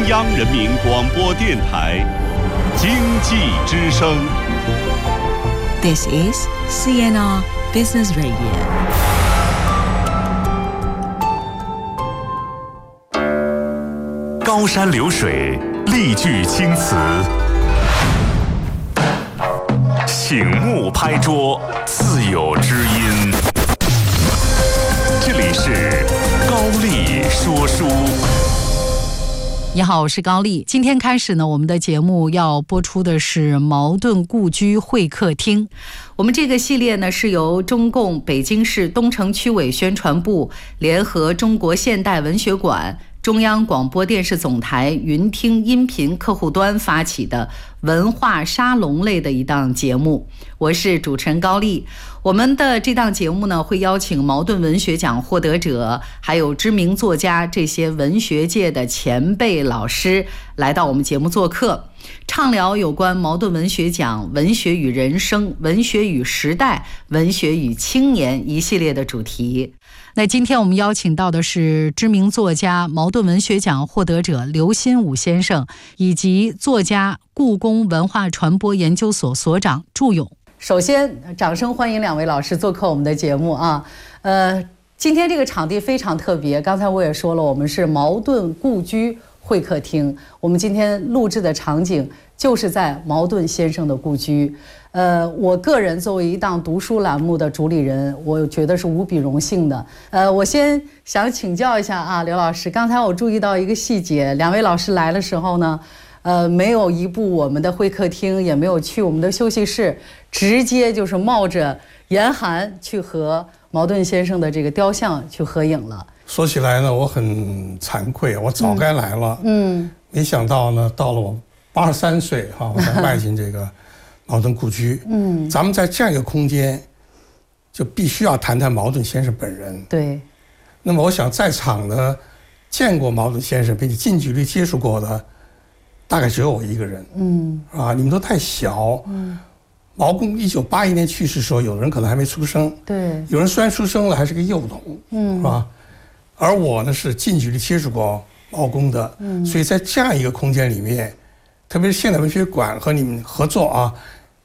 央人民广播电台经济之声。 This is CNR Business Radio。 高山流水，丽句青词，醒目拍桌，自有知音。这里是高丽说书。 你好，我是高丽。今天开始呢，我们的节目要播出的是茅盾故居会客厅。我们这个系列呢，是由中共北京市东城区委宣传部联合中国现代文学馆、中央广播电视总台云听音频客户端发起的文化沙龙类的一档节目。我是主持人高丽。我们的这档节目呢，会邀请茅盾文学奖获得者，还有知名作家，这些文学界的前辈老师来到我们节目做客，畅聊有关茅盾文学奖、文学与人生、文学与时代、文学与青年一系列的主题。那今天我们邀请到的是知名作家、茅盾文学奖获得者刘心武先生，以及作家、故宫文化传播研究所所长祝勇。首先，掌声欢迎两位老师做客我们的节目啊。今天这个场地非常特别，刚才我也说了，我们是茅盾故居会客厅。我们今天录制的场景就是在茅盾先生的故居。我个人作为一档读书栏目的主理人，我觉得是无比荣幸的。我先想请教一下啊，刘老师，刚才我注意到一个细节，两位老师来的时候呢，没有移步我们的会客厅，也没有去我们的休息室，直接就是冒着严寒去和茅盾先生的这个雕像去合影了。 说起来呢，我很惭愧，我早该来了。没想到呢，到了我83岁哈，我才迈进这个茅盾故居。咱们在这样一个空间，就必须要谈谈茅盾先生本人。 对。 那么我想在场的见过茅盾先生并且近距离接触过的，大概只有我一个人。你们都太小。毛公1981年去世的时候，有人可能还没出生。 对。 有人虽然出生了，还是个幼童。是吧？而我呢是近距离接触过毛公的。所以在这样一个空间里面，特别是现代文学馆和你们合作啊，